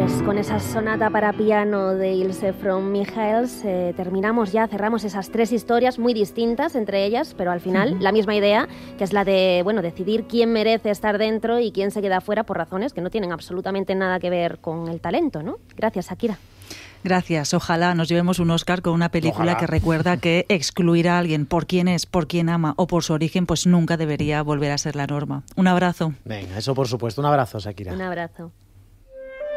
Pues con esa sonata para piano de Ilse from Michaels terminamos ya, cerramos esas 3 historias muy distintas entre ellas, pero al final la misma idea, que es la de, bueno, decidir quién merece estar dentro y quién se queda fuera por razones que no tienen absolutamente nada que ver con el talento, ¿no? Gracias, Shakira. Gracias. Ojalá nos llevemos un Oscar con una película que recuerda que excluir a alguien por quién es, por quién ama o por su origen, pues nunca debería volver a ser la norma. Un abrazo. Venga, eso por supuesto. Un abrazo, Shakira. Un abrazo.